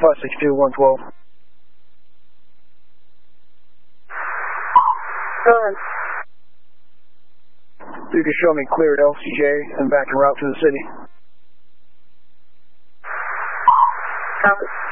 562-112. Go ahead. You can show me cleared LCJ and back en route to the city. Copy.